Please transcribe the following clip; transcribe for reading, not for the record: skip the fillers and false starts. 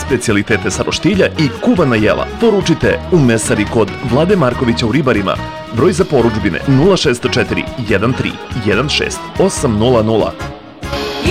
specijalitete sa roštilja i kuvana jela. Poručite u mesari kod Vlade Markovića u Ribarima. Broj za poručbine 064 13 16 800.